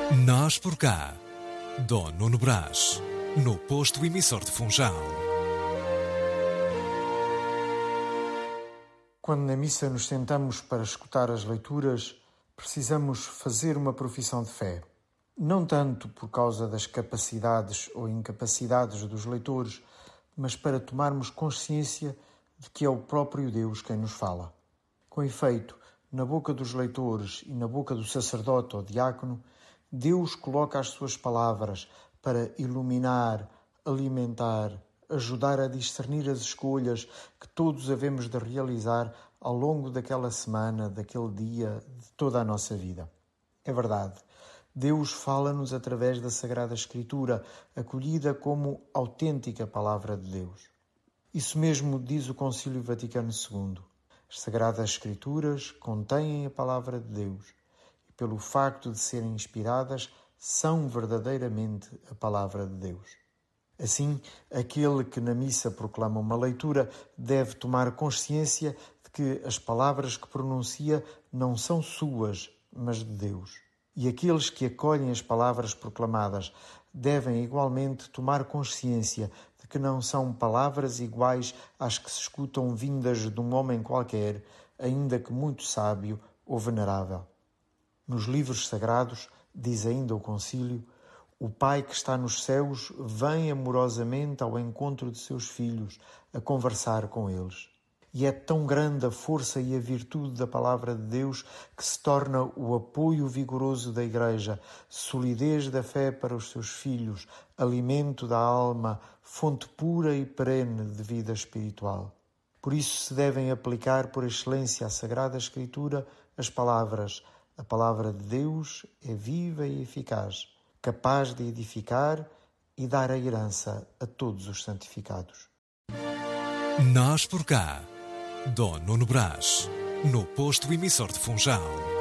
Nós por cá, Dom Nuno Brás, no posto emissor de Funchal. Quando na missa nos sentamos para escutar as leituras, precisamos fazer uma profissão de fé. Não tanto por causa das capacidades ou incapacidades dos leitores, mas para tomarmos consciência de que é o próprio Deus quem nos fala. Com efeito, na boca dos leitores e na boca do sacerdote ou diácono, Deus coloca as suas palavras para iluminar, alimentar, ajudar a discernir as escolhas que todos havemos de realizar ao longo daquela semana, daquele dia, de toda a nossa vida. É verdade, Deus fala-nos através da Sagrada Escritura, acolhida como autêntica Palavra de Deus. Isso mesmo diz o Concílio Vaticano II. As Sagradas Escrituras contêm a Palavra de Deus e, pelo facto de serem inspiradas, são verdadeiramente a Palavra de Deus. Assim, aquele que na missa proclama uma leitura deve tomar consciência de que as palavras que pronuncia não são suas, mas de Deus. E aqueles que acolhem as palavras proclamadas devem igualmente tomar consciência de que não são palavras iguais às que se escutam vindas de um homem qualquer, ainda que muito sábio ou venerável. Nos livros sagrados, diz ainda o Concílio, o Pai que está nos céus vem amorosamente ao encontro de seus filhos, a conversar com eles. E é tão grande a força e a virtude da Palavra de Deus que se torna o apoio vigoroso da Igreja, solidez da fé para os seus filhos, alimento da alma, fonte pura e perene de vida espiritual. Por isso se devem aplicar por excelência à Sagrada Escritura as palavras. A Palavra de Deus é viva e eficaz, capaz de edificar e dar a herança a todos os santificados. Nós por cá, Dom Nuno Brás, no posto emissor de Funchal.